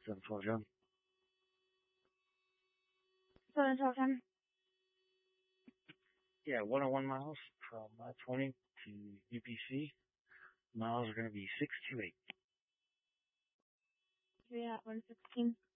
712 John. 712 John. Yeah, 101 miles from 20 to UPC. Miles are going to be 628. You're at 116.